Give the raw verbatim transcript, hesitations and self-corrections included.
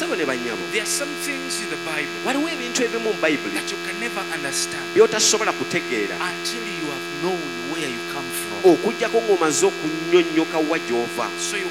Basebo ne bannyabo, there are some things in the Bible waliwo ebintu ebimu mu Bayibuli that you can never understand by'otasobola kutegeera until you have known where you come from. okuggyako ng'omaze okunnyonnyoka wa gy'ova. So you